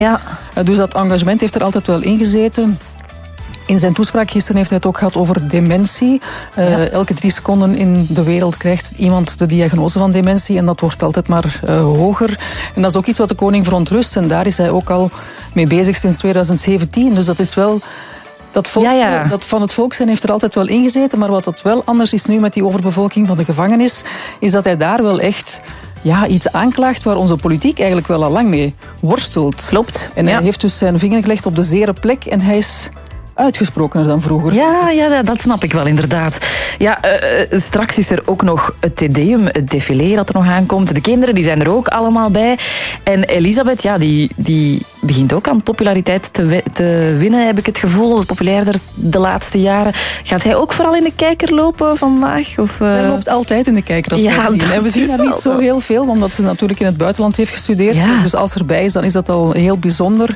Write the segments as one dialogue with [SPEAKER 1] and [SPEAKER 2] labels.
[SPEAKER 1] Ja.
[SPEAKER 2] Dus dat engagement heeft er altijd wel in gezeten. In zijn toespraak gisteren heeft hij het ook gehad over dementie. Elke 3 seconden in de wereld krijgt iemand de diagnose van dementie en dat wordt altijd maar hoger. En dat is ook iets wat de koning verontrust en daar is hij ook al mee bezig sinds 2017. Dus dat is wel... Dat van het volk zijn heeft er altijd wel ingezeten, maar wat het wel anders is nu met die overbevolking van de gevangenis, is dat hij daar wel echt iets aanklaagt waar onze politiek eigenlijk wel al lang mee worstelt.
[SPEAKER 1] Klopt.
[SPEAKER 2] En hij heeft dus zijn vinger gelegd op de zere plek en hij is uitgesprokener dan vroeger.
[SPEAKER 1] Ja, dat snap ik wel, inderdaad. Ja, straks is er ook nog het Tedeum, het défilé dat er nog aankomt. De kinderen die zijn er ook allemaal bij. En Elisabeth, die begint ook aan populariteit te winnen, heb ik het gevoel. Populairder de laatste jaren. Gaat hij ook vooral in de kijker lopen vandaag?
[SPEAKER 2] Zij loopt altijd in de kijker als we zien haar niet zo heel veel, omdat ze natuurlijk in het buitenland heeft gestudeerd. Ja. Dus als ze erbij is, dan is dat al heel bijzonder.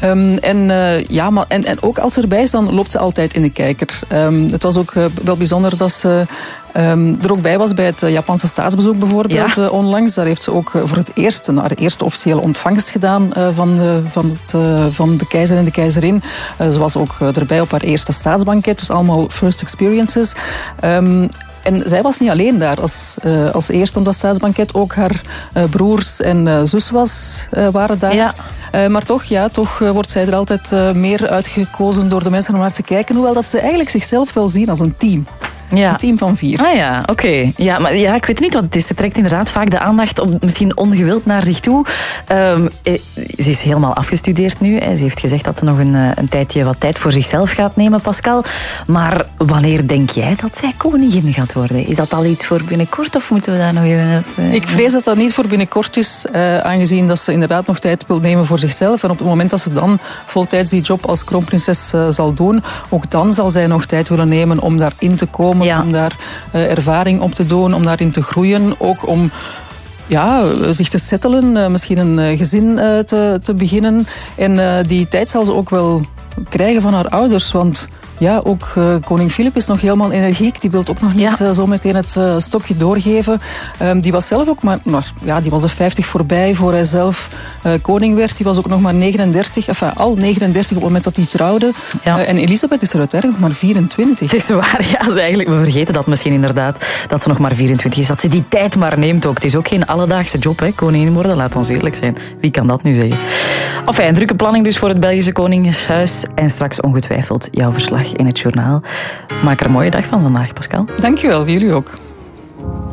[SPEAKER 2] En ook als ze erbij is, dan loopt ze altijd in de kijker. Het was ook wel bijzonder dat ze er ook bij was bij het Japanse staatsbezoek bijvoorbeeld onlangs. Daar heeft ze ook voor het eerst de eerste officiële ontvangst gedaan van de keizer en de keizerin. Ze was ook erbij op haar eerste staatsbanket, dus allemaal first experiences. En zij was niet alleen daar als eerste op dat staatsbanket. Ook haar broers en zus waren daar. Ja. Maar toch wordt zij er altijd meer uitgekozen door de mensen om naar te kijken. Hoewel dat ze eigenlijk zichzelf wel zien als een team. Ja. Een team van 4.
[SPEAKER 1] Ah ja, oké. Ja, maar ik weet niet wat het is. Ze trekt inderdaad vaak de aandacht misschien ongewild naar zich toe. Ze is helemaal afgestudeerd nu. Ze heeft gezegd dat ze nog een tijdje wat tijd voor zichzelf gaat nemen, Pascal. Maar wanneer denk jij dat zij koningin gaat worden? Is dat al iets voor binnenkort of moeten we daar nog even...
[SPEAKER 2] Ik vrees dat dat niet voor binnenkort is, aangezien dat ze inderdaad nog tijd wil nemen voor zichzelf. En op het moment dat ze dan voltijds die job als kroonprinses zal doen, ook dan zal zij nog tijd willen nemen om daarin te komen. Om daar ervaring op te doen, om daarin te groeien. Ook om zich te settelen, misschien een gezin te beginnen. En die tijd zal ze ook wel krijgen van haar ouders, want... Ja, ook koning Filip is nog helemaal energiek. Die wil ook nog niet zo meteen het stokje doorgeven. Die was zelf ook die was de 50 voorbij voor hij zelf koning werd. Die was ook nog maar 39, al 39 op het moment dat hij trouwde. Ja. En Elisabeth is er uiteindelijk nog maar 24.
[SPEAKER 1] Het is waar, we vergeten dat misschien inderdaad, dat ze nog maar 24 is. Dat ze die tijd maar neemt ook. Het is ook geen alledaagse job, hè, koningin worden, laat ons eerlijk zijn. Wie kan dat nu zeggen? Enfin, drukke planning dus voor het Belgische Koningshuis. En straks ongetwijfeld jouw verslag in het journaal. Maak er een mooie dag van vandaag, Pascal.
[SPEAKER 2] Dankjewel, jullie ook.